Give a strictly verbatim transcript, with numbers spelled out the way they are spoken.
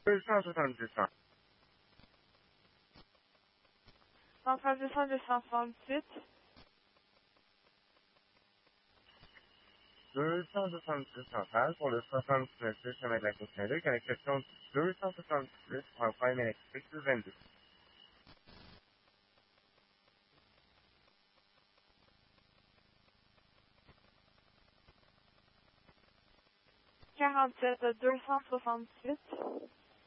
deux cent soixante-dix-sept. Centrale deux cent deux cent soixante-huit. deux cent soixante-six centrale pour le soixante-neuf chemin de la côte Saint-Luc avec question deux cent soixante-six pour un problème électrique du vingt-deux. quarante-sept deux cent soixante-huit.